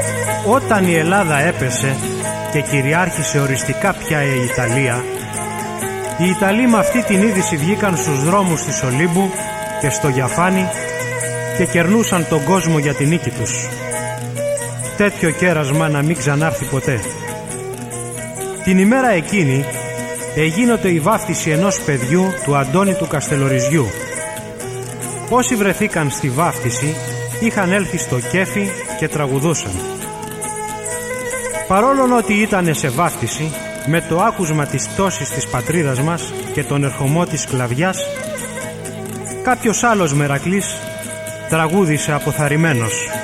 Όταν η Ελλάδα έπεσε και κυριάρχησε οριστικά πια η Ιταλία, οι Ιταλοί με αυτή την είδηση βγήκαν στους δρόμους της Ολύμπου και στο Γιαφάνι και κερνούσαν τον κόσμο για την νίκη τους. Τέτοιο κέρασμα να μην ξανάρθει ποτέ. Την ημέρα εκείνη εγίνεται η βάφτιση ενός παιδιού του Αντώνη του Καστελοριζιού. Όσοι βρεθήκαν στη βάφτιση είχαν έλθει στο κέφι και τραγουδούσαν. Παρόλο ότι ήταν σε βάφτιση, με το άκουσμα της πτώσης της πατρίδας μας και τον ερχομό της σκλαβιάς, κάποιος άλλος μερακλής τραγούδισε αποθαρρυμένος.